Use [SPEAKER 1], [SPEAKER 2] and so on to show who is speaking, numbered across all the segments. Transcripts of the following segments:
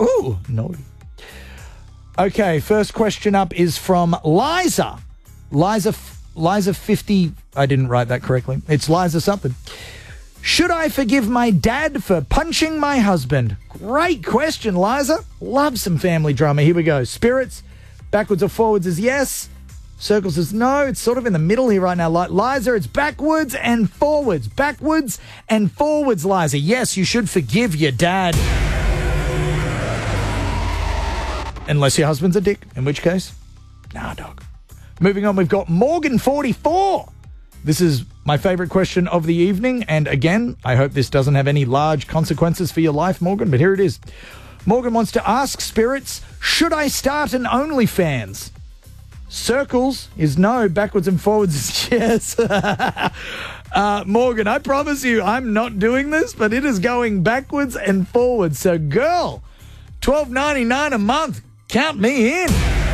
[SPEAKER 1] Ooh, naughty. Okay, first question up is from Liza. Liza 50. I didn't write that correctly. It's Liza something. Should I forgive my dad for punching my husband? Great question, Liza. Love some family drama. Here we go. Spirits, backwards or forwards is yes. Circles is no. It's sort of in the middle here right now. Liza, it's backwards and forwards. Backwards and forwards, Liza. Yes, you should forgive your dad. Unless your husband's a dick, in which case, nah, dog. Moving on, we've got Morgan 44. This is my favourite question of the evening. And again, I hope this doesn't have any large consequences for your life, Morgan, but here it is. Morgan wants to ask spirits, should I start an OnlyFans? Circles is no, backwards and forwards is yes. Morgan, I promise you I'm not doing this, but it is going backwards and forwards. So, girl, $12.99 a month. Count me in.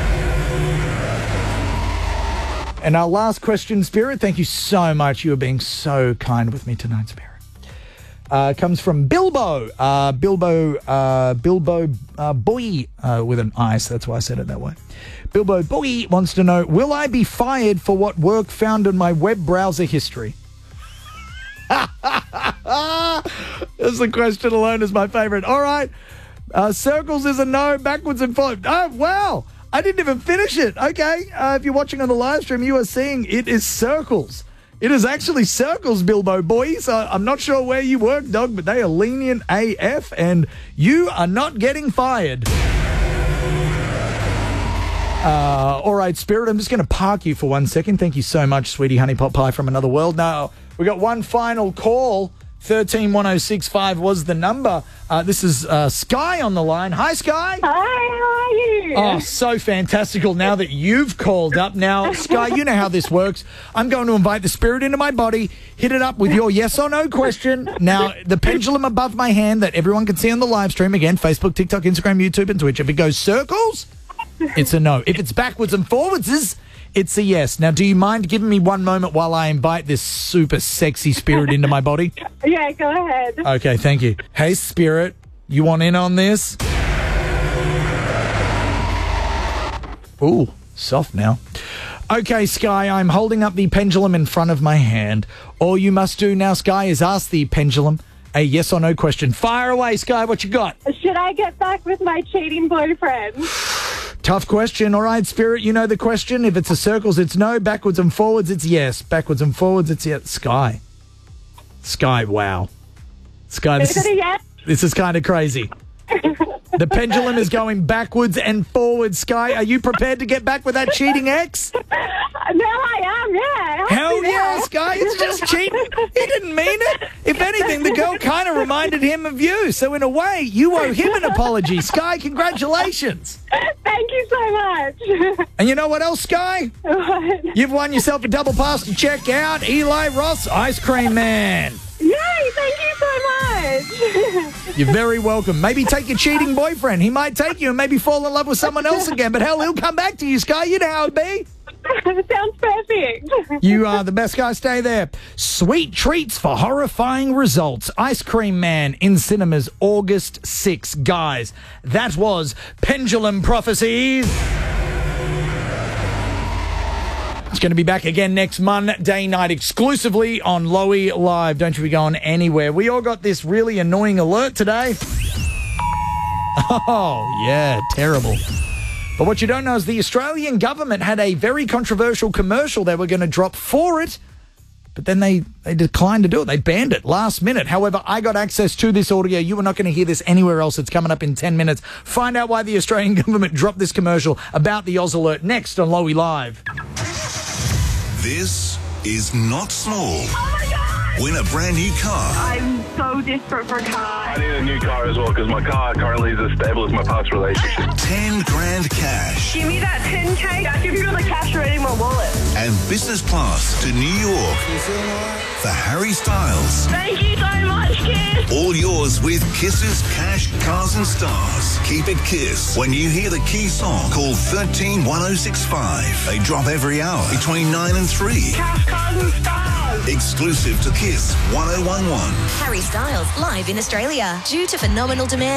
[SPEAKER 1] And our last question, Spirit, thank you so much. You are being so kind with me tonight, Spirit. Comes from Bilbo. Bilbo Boy with an I, so that's why I said it that way. Bilbo Boy wants to know, will I be fired for what work found in my web browser history? This the question alone is my favourite. All right. Circles is a no, backwards and forwards. Oh, wow. I didn't even finish it. Okay. If you're watching on the live stream, you are seeing it is circles. It is actually circles, Bilbo Boy. So I'm not sure where you work, dog, but they are lenient AF and you are not getting fired. All right, Spirit, I'm just going to park you for 1 second. Thank you so much, sweetie honey pot pie from another world. Now, we got one final call. 131065 was the number. This is Sky on the line. Hi, Sky.
[SPEAKER 2] Hi, how are you?
[SPEAKER 1] Oh, so fantastical now that you've called up. Now, Sky, you know how this works. I'm going to invite the spirit into my body, hit it up with your yes or no question. Now, the pendulum above my hand that everyone can see on the live stream, again, Facebook, TikTok, Instagram, YouTube, and Twitch. If it goes circles, it's a no. If it's backwards and forwards, it's a yes. Now, do you mind giving me one moment while I invite this super sexy spirit into my body?
[SPEAKER 2] Yeah, go ahead.
[SPEAKER 1] Okay, thank you. Hey, spirit, you want in on this? Ooh, soft now. Okay, Sky, I'm holding up the pendulum in front of my hand. All you must do now, Sky, is ask the pendulum a yes or no question. Fire away, Sky, what you got?
[SPEAKER 2] Should I get back with my cheating boyfriend?
[SPEAKER 1] Tough question. All right, Spirit, you know the question. If it's a circles, it's no. Backwards and forwards, it's yes. Backwards and forwards, it's yes. Sky. Sky, wow. Sky,
[SPEAKER 2] Is it a yes?
[SPEAKER 1] this is kind of crazy. The pendulum is going backwards and forwards, Sky. Are you prepared to get back with that cheating ex?
[SPEAKER 2] No, I am, yeah.
[SPEAKER 1] Hell yeah, Sky. It's just cheating. He didn't mean it. If anything, the girl kind of reminded him of you. So in a way, you owe him an apology. Sky, congratulations.
[SPEAKER 2] Thank you so much.
[SPEAKER 1] And you know what else, Sky?
[SPEAKER 2] What?
[SPEAKER 1] You've won yourself a double pass to check out Eli Ross Ice Cream Man.
[SPEAKER 2] Yay, thank you so much.
[SPEAKER 1] You're very welcome. Maybe take your cheating boyfriend. He might take you and maybe fall in love with someone else again. But hell, he'll come back to you, Sky. You know how it be.
[SPEAKER 2] Sounds perfect.
[SPEAKER 1] You are the best guy. Stay there. Sweet treats for horrifying results. Ice Cream Man in cinemas August 6. Guys, that was Pendulum Prophecies. It's going to be back again next Monday night exclusively on Lowy Live. Don't you be going anywhere. We all got this really annoying alert today. Oh, yeah, terrible. But what you don't know is the Australian government had a very controversial commercial they were going to drop for it, but then they declined to do it. They banned it last minute. However, I got access to this audio. You are not going to hear this anywhere else. It's coming up in 10 minutes. Find out why the Australian government dropped this commercial about the Oz Alert next on Lowy Live.
[SPEAKER 3] This is not small.
[SPEAKER 2] Oh my God!
[SPEAKER 3] Win a brand new car.
[SPEAKER 2] I'm so desperate for a car.
[SPEAKER 4] I need a new car as well because my car currently is as stable as my past relationship.
[SPEAKER 3] 10 grand cash.
[SPEAKER 2] Give me that 10K. I'll give you the cash right in my wallet.
[SPEAKER 3] And business class to New York for Harry Styles.
[SPEAKER 2] Thank you so much, Kiss.
[SPEAKER 3] All yours with Kiss's Cash, Cars and Stars. Keep it Kiss. When you hear the key song, call 131065. They drop every hour between 9 and 3.
[SPEAKER 2] Cash, cars and stars.
[SPEAKER 3] Exclusive to Kiss 1011.
[SPEAKER 5] Harry Styles live in Australia. Due to phenomenal demand.